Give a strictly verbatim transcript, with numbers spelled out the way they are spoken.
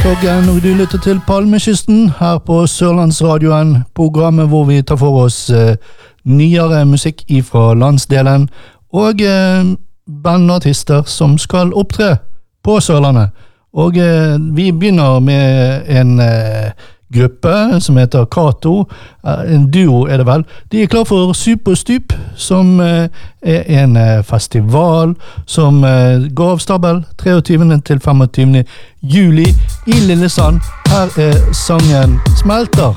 Toggen, og du lytter til Palmekysten her på Sørlandsradioen, programmet hvor vi tar for oss eh, nyere musikk fra landsdelen, og eh, bandartister som skal opptre på Sørlandet. Og eh, vi begynner med en eh, gruppe som heter Kato, en duo er det vel. De er klar for Superstup, som eh, er en eh, festival som eh, går av stabel treogtyvende til femogtyvende juli i Lillesand. Her er sangen Smelter.